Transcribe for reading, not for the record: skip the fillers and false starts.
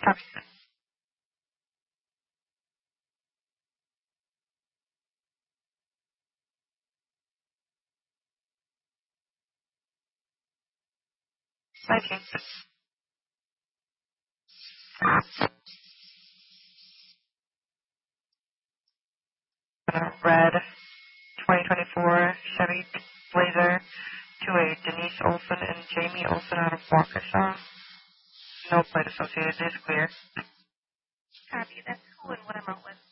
Copy. Thank you. Red 2024 Chevy Blazer to a Denise Olson and Jamie Olson out of Waukesha. No plate associated. It is clear. Copy. That's who and what amount was